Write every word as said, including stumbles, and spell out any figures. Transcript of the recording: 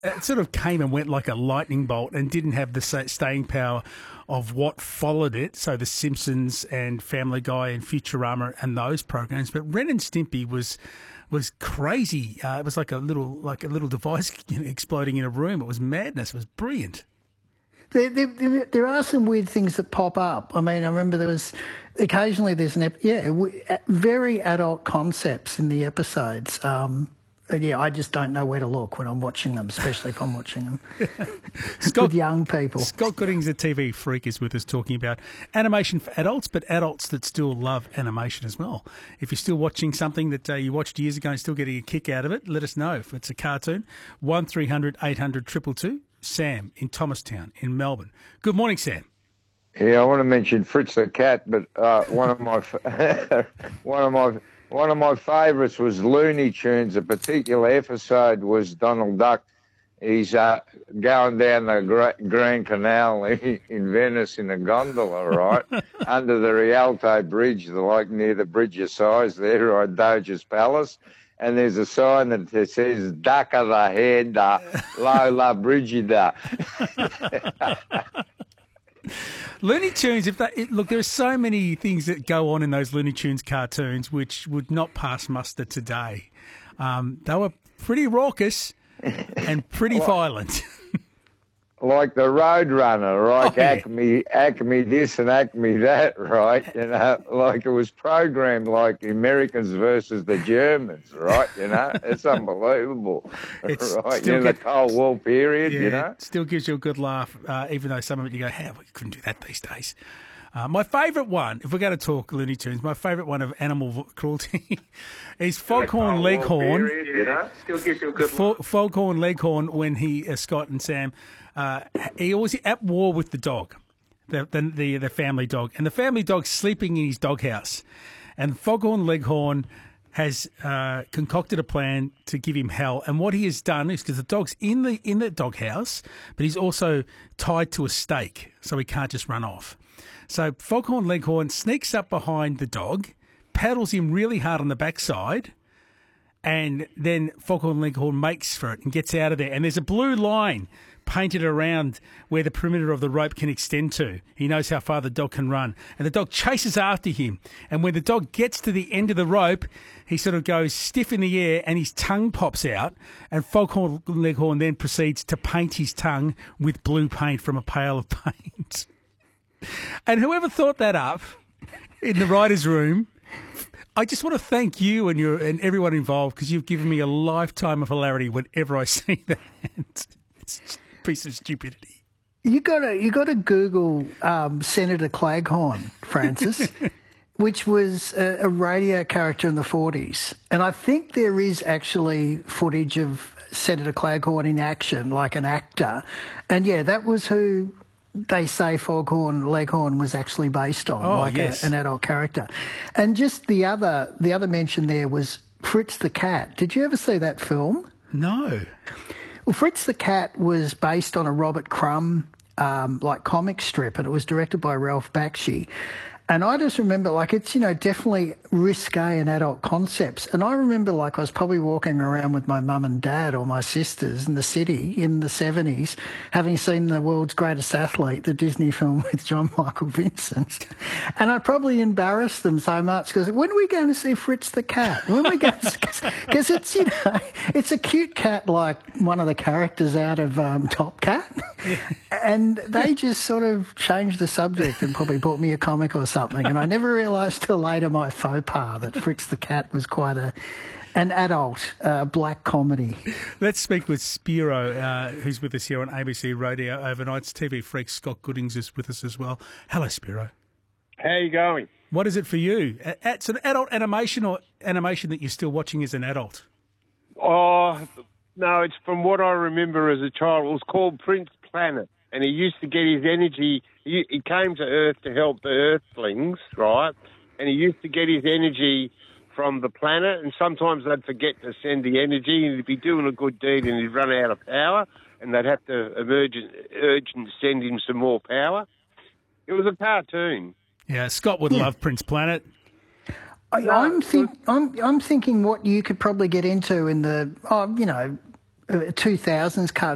it sort of came and went like a lightning bolt and didn't have the sa- staying power of what followed it. So The Simpsons and Family Guy and Futurama and those programs. But Ren and Stimpy was was crazy. Uh, it was like a little like a little device you know, exploding in a room. It was madness. It was brilliant. There, there, there are some weird things that pop up. I mean, I remember there was occasionally there's an ep- yeah w- very adult concepts in the episodes. Um, and yeah, I just don't know where to look when I'm watching them, especially if I'm watching them Scott, with young people. Scott Goodings, a T V freak, is with us talking about animation for adults, but adults that still love animation as well. If you're still watching something that uh, you watched years ago and still getting a kick out of it, let us know. If it's a cartoon, one three hundred eight hundred two two two. Sam in Thomastown in Melbourne. Good morning, Sam. Yeah, I want to mention Fritz the cat, but uh, one of my one of my one of my favourites was Looney Tunes. A particular episode was Donald Duck. He's uh, going down the Gra- Grand Canal in Venice in a gondola, right, under the Rialto Bridge, like near the Bridge of Sighs there, right, Doge's Palace. And there's a sign that says "Duck of the head, uh, Lola Brigida." Looney Tunes. If they, it, look, there are so many things that go on in those Looney Tunes cartoons which would not pass muster today. Um, they were pretty raucous and pretty well, violent. Like the Roadrunner, right? Oh, yeah. Acme, Acme this and Acme that, right? You know, like it was programmed like the Americans versus the Germans, right? You know, it's unbelievable, It's right? still In the get- Cold War period, Yeah, you know. it still gives you a good laugh, uh, even though some of it you go, how we couldn't do that these days. Uh, my favourite one, if we're going to talk Looney Tunes, my favourite one of animal cruelty is Foghorn Leghorn. Period, you know, still gives you a good Fo- Foghorn Leghorn, when he, uh, Scott and Sam, uh, he was at war with the dog, the, the the the family dog, and the family dog's sleeping in his doghouse, and Foghorn Leghorn has uh, concocted a plan to give him hell. And what he has done is, because the dog's in the in the doghouse, but he's also tied to a stake, so he can't just run off. So Foghorn Leghorn sneaks up behind the dog, paddles him really hard on the backside, and then Foghorn Leghorn makes for it and gets out of there. And there's a blue line painted around where the perimeter of the rope can extend to. He knows how far the dog can run. And the dog chases after him. And when the dog gets to the end of the rope, he sort of goes stiff in the air and his tongue pops out. And Foghorn Leghorn then proceeds to paint his tongue with blue paint from a pail of paint. And whoever thought that up in the writer's room, I just want to thank you and your and everyone involved, because you've given me a lifetime of hilarity whenever I see that. It's just a piece of stupidity. You got to you got to Google um, Senator Claghorn, Francis, which was a, a radio character in the forties, and I think there is actually footage of Senator Claghorn in action, like an actor, and yeah, that was who they say Foghorn Leghorn was actually based on, oh, like yes. a, an adult character. And just the other the other mention there was Fritz the Cat. Did you ever see that film? No. Well, Fritz the Cat was based on a Robert Crumb um, like comic strip, and it was directed by Ralph Bakshi. And I just remember, like, it's, you know, definitely risque and adult concepts. And I remember, like, I was probably walking around with my mum and dad or my sisters in the city in the seventies, having seen The World's Greatest Athlete, the Disney film with John Michael Vincent. And I probably embarrassed them so much because when are we going to see Fritz the Cat? When are we going to Because it's, you know, it's a cute cat like one of the characters out of um, Top Cat. And they just sort of changed the subject and probably bought me a comic or something. And I never realised till later my faux pas that Fritz the Cat was quite a an adult uh, black comedy. Let's speak with Spiro, uh, who's with us here on A B C Radio Overnights. T V freak Scott Goodings is with us as well. Hello, Spiro. How are you going? What is it for you? It's an adult animation or animation that you're still watching as an adult? Oh, no, it's from what I remember as a child. It was called Prince Planet, and he used to get his energy. He, he came to Earth to help the Earthlings, right? And he used to get his energy from the planet, and sometimes they'd forget to send the energy, and he'd be doing a good deed, and he'd run out of power, and they'd have to emergent, urgent send him some more power. It was a cartoon. Yeah, Scott would Yeah. love Prince Planet. I, I'm, think, I'm, I'm thinking what you could probably get into in the, oh, you know, two thousands cartoon.